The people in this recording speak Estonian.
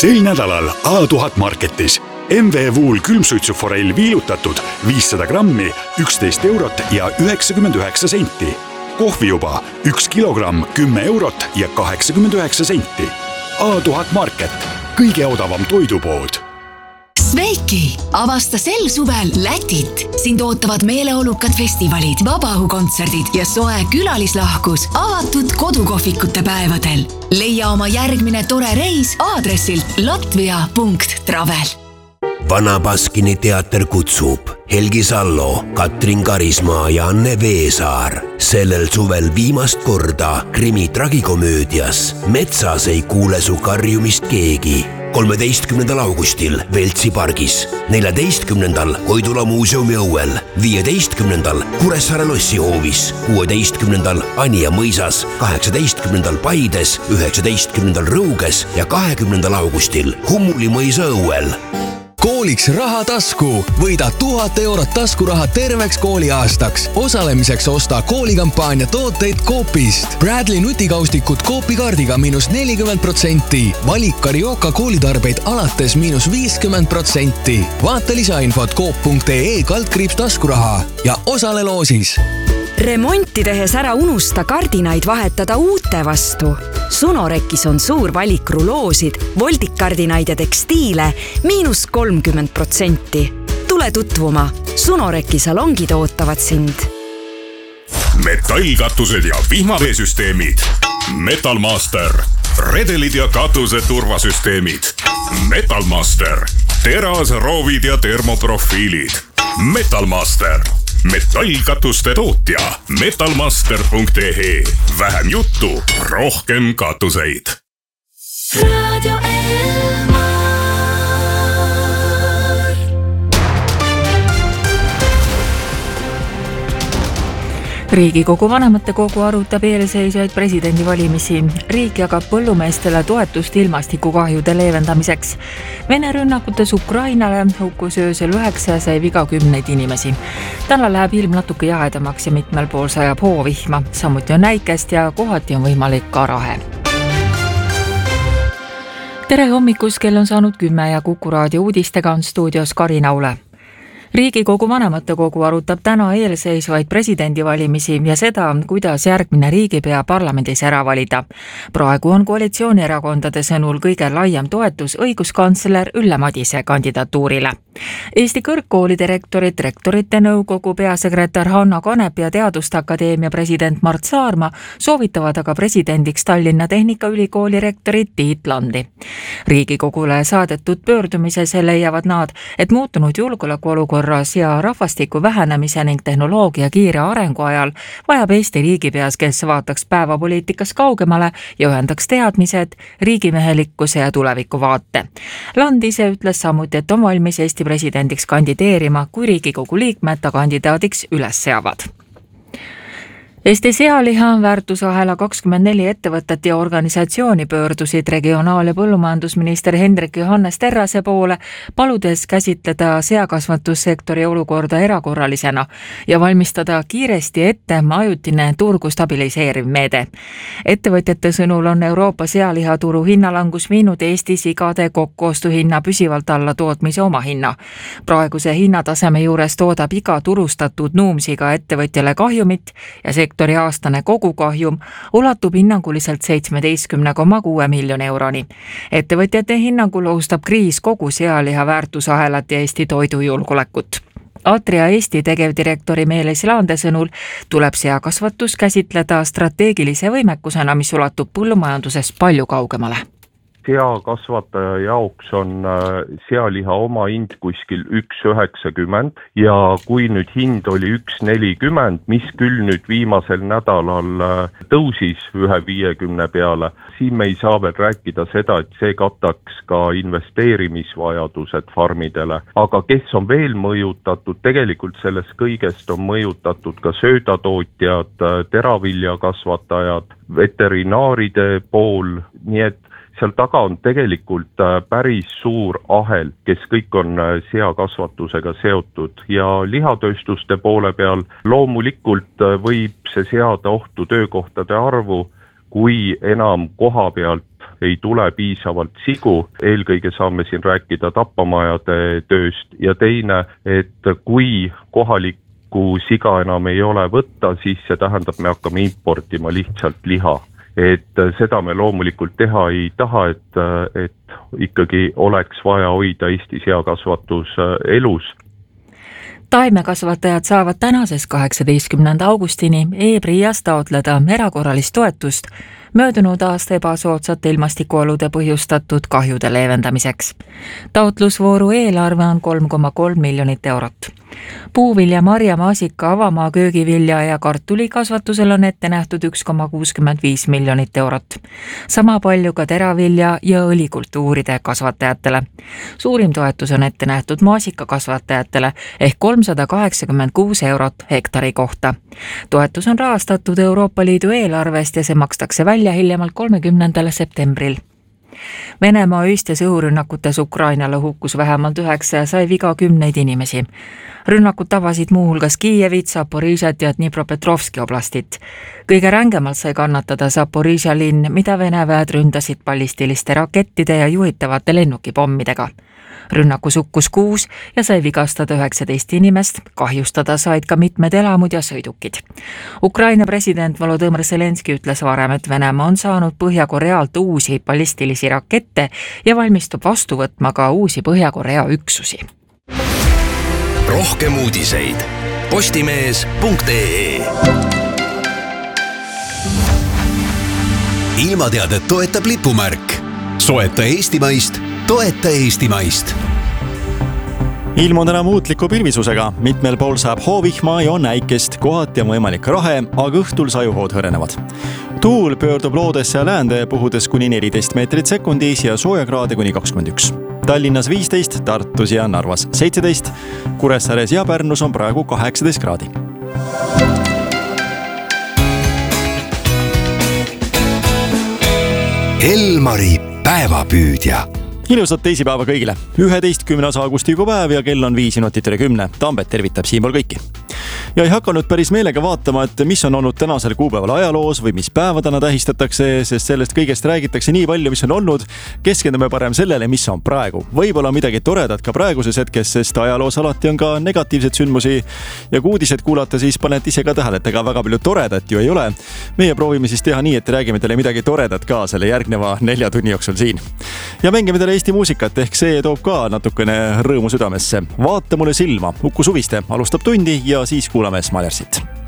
Sel nädalal A1000 Marketis MV Wool külmsuitsuforell viilutatud 500 grammi 11 eurot ja 99 senti. Kohvijuba 1 kilogramm 10 eurot ja 89 senti. A1000 Market, kõige odavam toidupood. Sveiki! Avasta sel suvel Lätit. Sind ootavad meeleolukad festivalid, vabaõhukontserdid ja soe külalislahkus avatud kodukohvikute päevadel. Leia oma järgmine tore reis aadressilt latvia.travel. Vana Baskini teater kutsub Helgi Sallo, Katrin Karismaa ja Anne Veesaar. Sellel suvel viimast korda krimi tragikomöödias Metsas ei kuule su karjumist keegi. 13. augustil Veltsi pargis, 14. Koidula muuseumi õuel, 15. Kuressaare lossihoovis, 16. Anija mõisas, 18. Paides, 19. Rõuges ja 20. augustil Hummuli mõisa õuel. Kooliks raha tasku. Võida 1000 eurot taskuraha terveks kooliaastaks. Osalemiseks osta koolikampaania tooteid Coopist. Bradley nutikaustikud Coopi kaardiga -40%. Valik Carioca koolitarbeid alates -50%. Vaata lisainfot coop.ee/taskuraha ja osale loosis. Remonti tehes ära unusta kardinaid vahetada uute vastu. Sunorekis on suur valik ruloosid, voldikkardinaid ja tekstiile -30%. Tule tutvuma. Sunoreki salongid ootavad sind. Metallkatused ja vihmaveesüsteemid. Metalmaster. Redelid ja katuse turvasüsteemid. Metalmaster. Teras, roovid ja termoprofiilid. Metalmaster. Metallkatuste tootja metalmaster.ee. Vähem juttu, rohkem katuseid. Radio Elmar. Riigikogu vanematekogu arutab eelseisvaid presidendivalimisi. Riik jagab põllumeestele toetust ilmastikukahjude leevendamiseks. Vene rünnakutes Ukrainale hukkus öösel 9 ja sai viga 10 inimesi. Täna läheb ilm natuke jahedamaks ja mitmel pool sajab hoovihma. Samuti on näikest ja kohati on võimalik ka rahe. Tere hommikus, kell on saanud 10 ja Kuku raadio uudistega on stuudios Karina Ule. Riigikogu vanematekogu arutab täna eelseisvaid presidendivalimisi ja seda, kuidas järgmine riigipea parlamendis ära valida. Praegu on koalitsioonierakondade sõnul kõige laiem toetus õiguskantsler Ülle Madise kandidatuurile. Eesti kõrgkoolide rektorid, rektorite nõukogu peasekretär Hanna Kanep ja Teaduste Akadeemia president Mart Saarma soovitavad aga presidendiks Tallinna Tehnikaülikooli rektorit Tiit Landi. Riigikogule saadetud pöördumises leiavad nad, et muutunud julgeolekuolukorras ja rahvastiku vähenemise ning tehnoloogia kiire arengu ajal vajab Eesti riigipeas, kes vaataks päevapoliitikas kaugemale ja ühendaks teadmised, riigimehelikkuse ja tulevikuvaate. Land ise ütles samuti, et on valmis Eesti presidendiks kandideerima, kui Riigikogu liikmed ta kandidaadiks üles seavad. Eesti sealiha väärtusahela 24 ettevõtet ja organisatsiooni pöördusid regionaal- ja põllumajandusminister Hendrik Johannes Terrase poole, paludes käsitleda seakasvatussektori olukorda erakorralisena ja valmistada kiiresti ette ajutine turgu stabiliseeriv meede. Ettevõtjate sõnul on Euroopa sealihaturu hinnalangus viinud Eesti sigade kokkuostuhinna püsivalt alla tootmise omahinna. Praeguse hinnataseme juures toodab iga turustatud nuumsiga ettevõtjale kahjumit ja sektori aastane kogukahjum ulatub hinnanguliselt 17,6 miljoni euroni. Ettevõtjate hinnangul ohustab kriis kogu sealiha väärtusahelat ja Eesti toidujulgeolekut. Atria Eesti tegevdirektori Meelis Laande sõnul tuleb seakasvatus käsitleda strateegilise võimekusena, mis ulatub põllumajanduses palju kaugemale. Seakasvataja jaoks on sealiha oma hind kuskil 1,90 ja kui nüüd hind oli 1,40, mis küll nüüd viimasel nädalal tõusis 1,50 peale, siin me ei saa veel rääkida seda, et see kataks ka investeerimisvajadused farmidele. Aga kes on veel mõjutatud, tegelikult sellest kõigest on mõjutatud ka söödatootjad, teraviljakasvatajad, veterinaaride pool, nii et seal taga on tegelikult päris suur ahel, kes kõik on seakasvatusega seotud ja lihatööstuste poole peal loomulikult võib see seada ohtu töökohtade arvu, kui enam koha pealt ei tule piisavalt sigu, eelkõige saame siin rääkida tapamajade tööst ja teine, et kui kohalikku siga enam ei ole võtta, siis see tähendab, me hakkame importima lihtsalt liha. Et seda me loomulikult teha ei taha, et ikkagi oleks vaja hoida Eesti seakasvatus elus. Taimekasvatajad saavad tänases 18. augustini e-PRIAs taotleda erakorralist toetust möödunud aasta ebasoodsate ilmastikuolude põhjustatud kahjude leevendamiseks. Taotlusvooru eelarve on 3,3 miljonit eurot. Puuvilja, marja, maasika, avamaa, köögivilja ja kartuli kasvatusel on ette nähtud 1,65 miljonit eurot. Sama palju ka teravilja ja õlikultuuride kasvatajatele. Suurim toetus on ette nähtud maasika kasvatajatele ehk 386 eurot hektari kohta. Toetus on rahastatud Euroopa Liidu eelarvest ja see makstakse välja hiljemalt 30. septembril. Venemaa öistes õhurünnakutes Ukrainale hukkus vähemalt 9 ja sai viga 10 inimesi. Rünnakud tabasid muuhulgas Kiievit, Zaporižat ja Dnipropetrovski oblastit. Kõige rängemalt sai kannatada Zaporiža linn, mida Vene väed ründasid ballistiliste rakettide ja juhitavate lennukipommidega. Rünnakus hukkus 6 ja sai vigastada 19 inimest, kahjustada said ka mitmed elamud ja sõidukid. Ukraina president Volodõmõr Zelenski ütles varem, et Venemaa on saanud Põhja-Korealt uusi ballistilisi rakette ja valmistub vastu võtma ka uusi Põhja-Korea üksusi. Rohkem uudiseid postimees.ee. Ilmateadet toetab lipumärk. Soeta Eestimaist, toeta Eestimaist. Ilm on täna muutliku pilvisusega, mitmel pool saab hoovihma ja on äikest, kohati on võimalik rahe, aga õhtul sajuhood hõrenevad. Tuul pöördub loodesse ja läände, puhudes kuni 14 meetrit sekundis ja soojakraade kuni 21. Tallinnas 15, Tartus ja Narvas 17, Kuressaares ja Pärnus on praegu 18 kraadi. Elmari päevapüüdja. Ilusat teisipäeva kõigile. 11. augustikupäev päev ja kell on 5 minutit üle 10. Tambet tervitab siinpool kõiki. Ja ei hakanud päris meelega vaatama, et mis on olnud tänasel kuupäeval ajaloos või mis päeva täna tähistatakse, sest sellest kõigest räägitakse nii palju, mis on olnud. Keskendume parem sellele, mis on praegu. Võib-olla midagi toredat ka praeguses hetkes, sest ajaloos alati on ka negatiivseid sündmusi ja kui uudised kuulata, siis panete ise ka tähele, et ega väga palju toredat ju ei ole. Meie proovime siis teha nii, et räägime teile midagi toredat ka selle järgneva 4 tunni jooksul siin. Ja mängime teile Eesti muusikat, ehk see toob ka natukene rõõmu südamesse. Vaata mulle silma, Uku Suviste alustab tundi ja siis kuulame Smalersit.